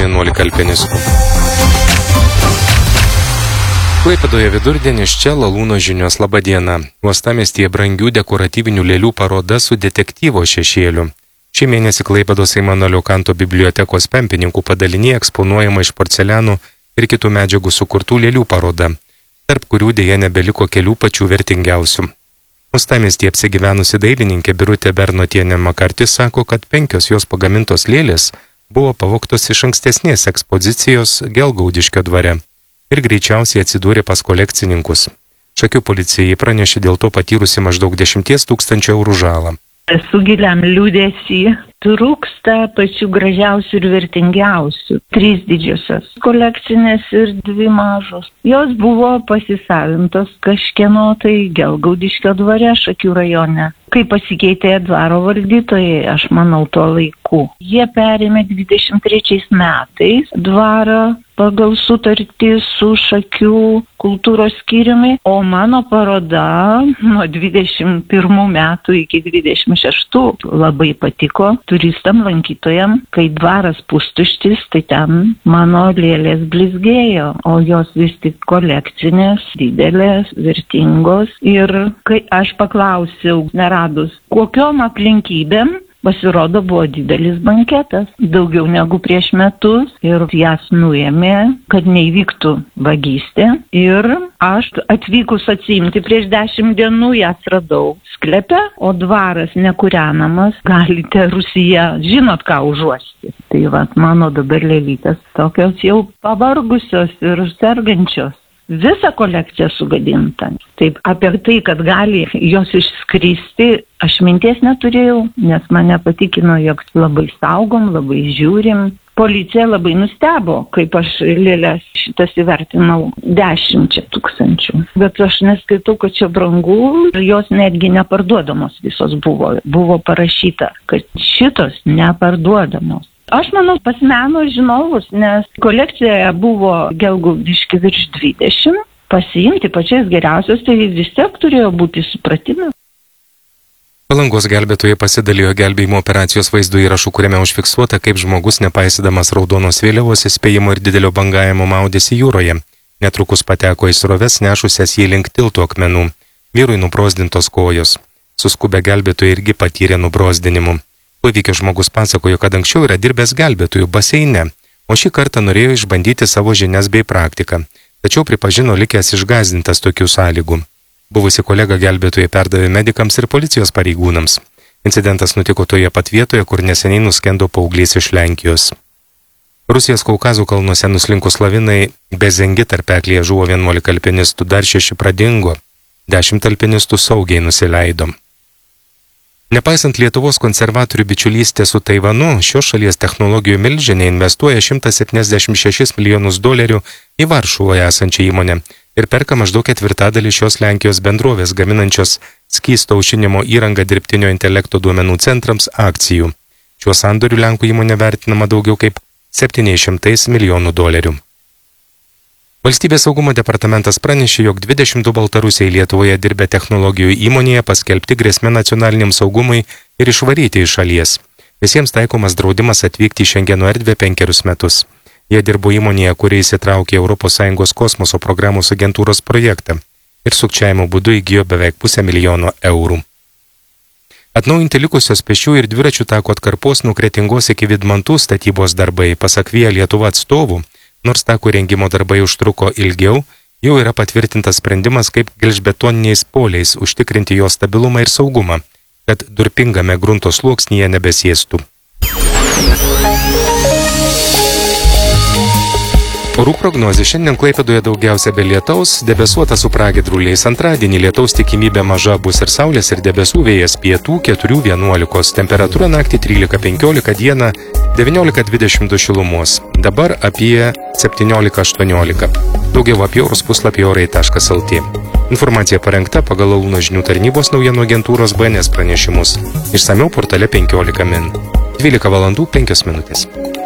11 alpinistų. Klaipėdoje vidurdienis, čia Lalūno žinios. Labą dieną. Uostamiestyje brangių dekoratyvinių lėlių paroda su detektyvo šešėliu. Šį mėnesį Klaipėdos Emanuelio Kanto bibliotekos Pempininkų padalinyje eksponuojama iš porcelianų ir kitų medžiagų sukurtų lėlių paroda, tarp kurių dėja nebeliko kelių pačių vertingiausių. Uostamiestyje apsigyvenusi dailininkė Birutė Bernotienė Makarti sako, kad 5 jos pagamintos lėlės buvo pavogtos iš ankstesnės ekspozicijos Gelgaudiškio dvare ir greičiausiai atsidūrė pas kolekcininkus. Šakių policijai pranešė dėl to patyrusi maždaug 10 000 eurų žalą. Esu giliam liūdesy. Trūksta pačių gražiausių ir vertingiausių. 3 didžiosios kolekcinės ir 2 mažos. Jos buvo pasisavintos kažkieno tai Gelgaudiškio dvare Šakių rajone. Kai pasikeitė dvaro valdytojai, aš manau, tuo laiku. Jie perėmė 23 metais dvarą pagal sutartį su Šakių kultūros skyriumi, o mano paroda nuo 21 metų iki 26 labai patiko turistam, lankytojam. Kai dvaras pustuštis, tai ten mano lėlės blizgėjo, o jos vis tik kolekcinės, didelės, vertingos. Ir kai aš paklausiau, neradus, kokiom aplinkybėm, pasirodo, buvo didelis banketas, daugiau negu prieš metus, ir jas nuėmė, kad neįvyktų vagystė. Ir aš atvykus atsiimti prieš 10 dienų jas radau sklepe, o dvaras nekūrenamas, galite Rusiją, žinot ką, užuosti. Tai vat mano dabar lėlytės tokios jau pavargusios ir sergančios. Visa kolekcija sugadinta. Taip, apie tai, kad gali jos išskristi, aš minties neturėjau, nes mane patikino, jog labai saugom, labai žiūrim. Policija labai nustebo, kaip aš lėlės šitas įvertinau 10 000. Bet aš neskaitau, kad čia brangu, ir jos netgi neparduodamos visos buvo. Buvo parašyta, kad šitos neparduodamos. Aš manau, pas meno žinovus, nes kolekcijoje buvo Gelgaudiški virš 20, pasiimti pačias geriausios, tai vis tiek turėjo būti supratimas. Palangos gelbėtojai pasidalijo gelbėjimo operacijos vaizdo įrašu, kuriame užfiksuota, kaip žmogus, nepaisydamas raudonos vėliavos įspėjimo ir didelio bangavimo, maudėsi jūroje. Netrukus pateko į sroves, nešusias jį link tilto akmenų. Vyrui nubrozdintos kojos. Suskubę gelbėtojai irgi patyrė nubrozdinimu. Įvykio žmogus pasakojo, kad anksčiau yra dirbęs gelbėtojų baseine, o šį kartą norėjo išbandyti savo žinias bei praktiką, tačiau pripažino likęs išgąsdintas tokių sąlygų. Buvusi kolega gelbėtojai perdavė medikams ir policijos pareigūnams. Incidentas nutiko toje pat vietoje, kur neseniai nuskendo paauglys iš Lenkijos. Rusijos Kaukazų kalnuose nuslinkus lavinai Bezengi tarpeklyje žuvo 11 alpinistų, dar 6 pradingo, 10 alpinistų saugiai nusileido. Nepaisant Lietuvos konservatorių bičiulystės su Taivanu, šios šalies technologijų milžinė investuoja $176 milijonus į Varšuvoje esančią įmonę ir perka maždaug 1/4 šios Lenkijos bendrovės gaminančios skysto aušinimo įrangą dirbtinio intelekto duomenų centrams akcijų. Šiuo sandoriu Lenkų įmonė vertinama daugiau kaip $700 milijonų. Valstybės saugumo departamentas pranešė, jog 22 baltarusiai Lietuvoje dirbę technologijų įmonėje paskelbti grėsmę nacionaliniam saugumui ir išvaryti iš šalies. Visiems taikomas draudimas atvykti į Šengeno erdvę 5 metus. Jie dirbo įmonėje, kuri įsitraukė ES kosmoso programos agentūros projektą ir sukčiavimo būdu įgijo beveik €500 000. Atnaujinti likusios pėsčių ir dviračių tako atkarpos nuo Kretingos iki Vidmantų statybos darbai, pasak Via Lietuva atstovų, nors tako rengimo darbai užtruko ilgiau, jau yra patvirtintas sprendimas, kaip gelžbetoniniais poliais užtikrinti jo stabilumą ir saugumą, kad durpingame grunto sluoksnyje nebesėstų. Orų prognozė: šiandien Klaipėdoje daugiausia be lietaus, debesuota su pragiedruliais. Antradienį lietaus tikimybė maža, bus ir saulės ir debesų, vėjas pietų 4–11, temperatūra naktį 13–15, dieną 19–22 šilumos. Dabar apie 17–18. Daugiau apie orus puslapyje orai.lt. Informacija parengta pagal Lalūno žinių tarnybos naujienų agentūros BNS pranešimus. Išsamiau portale 15 min. 12 valandų 5 minutės.